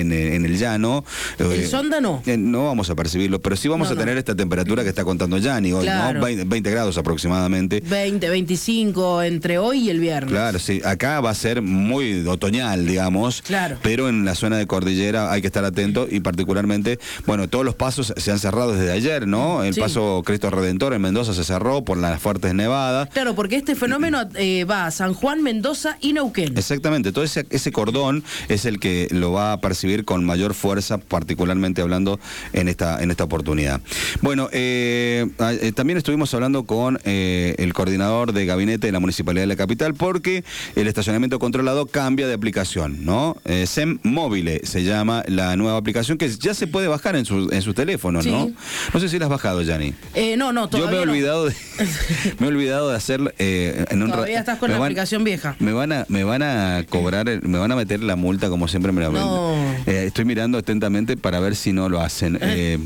en el llano. ¿El sonda no? No vamos a percibirlo, pero sí vamos a tener esta temperatura que está contando Yanni hoy, claro. ¿no? 20 grados aproximadamente. 20, 25 entre hoy y el viernes. Claro, sí. Acá va a ser muy otoñal, digamos. Claro. Pero en la zona de cordillera hay que estar atento y particularmente, bueno, todos los pasos se han cerrado desde ayer, ¿no? El paso Cristo Redentor en Mendoza se cerró por las fuertes nevadas. Claro, porque este fenómeno va a San Juan, Mendoza y Neuquén. Exactamente, todo ese cordón es el que lo va a percibir con mayor fuerza, particularmente hablando en esta oportunidad. Bueno, también estuvimos hablando con el coordinador de gabinete de la Municipalidad de la Capital porque el estacionamiento controlado cambia de aplicación, ¿no? SEM Móvil se llama la nueva aplicación que ya se puede bajar en su teléfono, sí. ¿no? No sé si la has bajado, Yanni. No, todavía yo me he olvidado me he olvidado de hacer todavía estás con la aplicación vieja. Me van a cobrar, me van a meter la multa como siempre me la ven. No. Estoy mirando atentamente para ver si no lo hacen.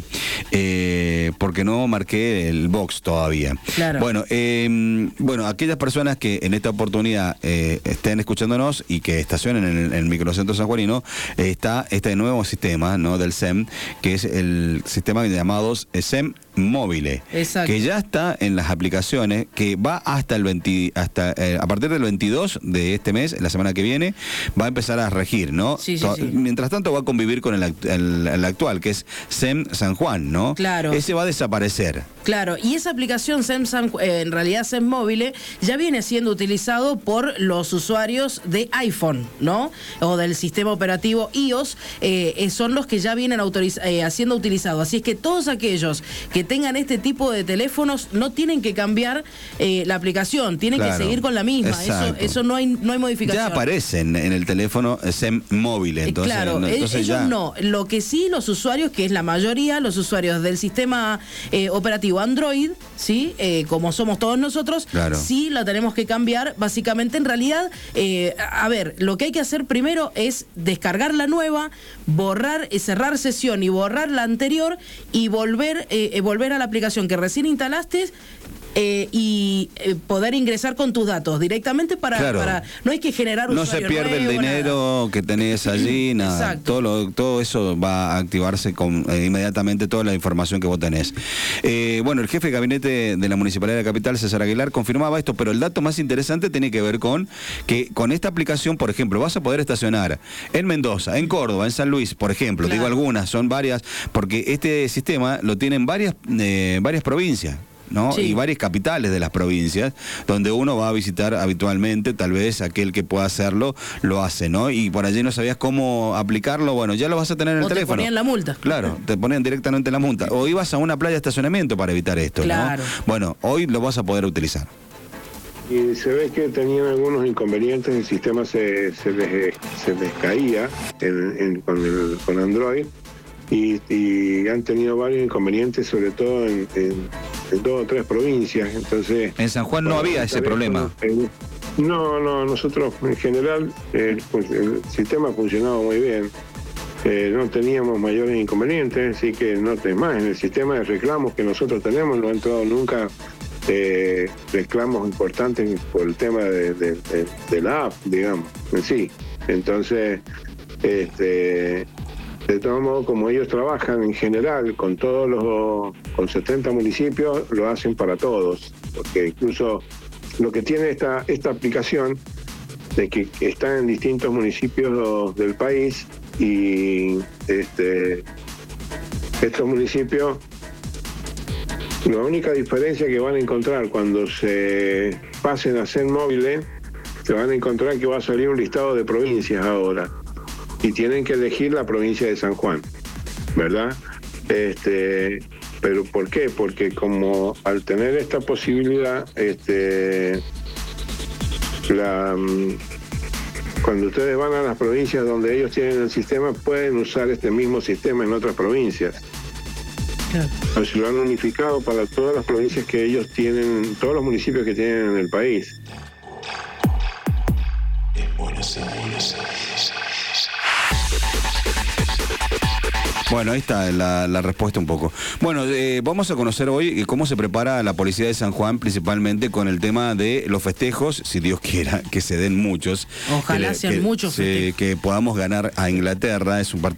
Porque no marqué el box todavía. Claro. Bueno, aquellas personas que en esta oportunidad estén escuchándonos y que estacionen en el microcentro sanjuanino, está este nuevo sistema, ¿no? Del SEM, que es el sistema llamado SEM Móvil, que ya está en las aplicaciones, que va hasta a partir del 22 de este mes, la semana que viene, va a empezar a regir, ¿no? Sí. Mientras tanto va a convivir con el actual, que es SEM San Juan, ¿no? Claro. Ese va a desaparecer. Claro, y esa aplicación en realidad SEM Móvil ya viene siendo utilizado por los usuarios de iPhone, ¿no? O del sistema operativo iOS, son los que ya vienen siendo utilizados. Así es que todos aquellos que tengan este tipo de teléfonos no tienen que cambiar la aplicación, tienen que seguir con la misma. Eso no hay modificación. Ya aparecen en el teléfono SEM Móvil, entonces. Claro, entonces ellos ya no. Lo que sí, los usuarios, que es la mayoría, los usuarios del sistema operativo Android, ¿sí? Como somos todos nosotros, claro, sí la tenemos que cambiar. Básicamente, en realidad, lo que hay que hacer primero es descargar la nueva, cerrar sesión y borrar la anterior y volver a la aplicación que recién instalaste y poder ingresar con tus datos directamente para no hay que generar no se pierde nuevo, el dinero nada que tenés allí, nada. Todo eso va a activarse con inmediatamente toda la información que vos tenés. Bueno, el jefe de gabinete de la Municipalidad de la Capital, César Aguilar, confirmaba esto, pero el dato más interesante tiene que ver con que con esta aplicación, por ejemplo, vas a poder estacionar en Mendoza, en Córdoba, en San Luis, por ejemplo, digo algunas, son varias, porque este sistema lo tienen varias provincias, ¿no? Sí. Y varias capitales de las provincias donde uno va a visitar habitualmente, tal vez aquel que pueda hacerlo lo hace, ¿no? Y por allí no sabías cómo aplicarlo, bueno, ya lo vas a tener en el teléfono. Te ponían la multa. Claro, te ponían directamente la multa. O ibas a una playa de estacionamiento para evitar esto, claro, ¿no? Bueno, hoy lo vas a poder utilizar. Y se ve que tenían algunos inconvenientes, el sistema se les caía con Android. Y han tenido varios inconvenientes, sobre todo en 2 o 3 provincias. Entonces, en San Juan no había ese problema. No, nosotros en general el sistema funcionaba muy bien. No teníamos mayores inconvenientes, así que no temas, en el sistema de reclamos que nosotros tenemos no ha entrado nunca reclamos importantes por el tema de la app, digamos, en sí. Entonces, de todo modo, como ellos trabajan en general con con 70 municipios, lo hacen para todos, porque incluso lo que tiene esta aplicación de que está en distintos municipios del país y estos municipios, la única diferencia que van a encontrar cuando se pasen a SEM Móvil, se van a encontrar que va a salir un listado de provincias ahora. Y tienen que elegir la provincia de San Juan, ¿verdad? ¿Pero por qué? Porque como al tener esta posibilidad, cuando ustedes van a las provincias donde ellos tienen el sistema, pueden usar este mismo sistema en otras provincias. Claro. Entonces lo han unificado para todas las provincias que ellos tienen, todos los municipios que tienen en el país. Bueno, ahí está la respuesta un poco. Bueno, vamos a conocer hoy cómo se prepara la policía de San Juan, principalmente con el tema de los festejos, si Dios quiera, que se den muchos. Ojalá sean muchos festejos. Que podamos ganar a Inglaterra, es un partido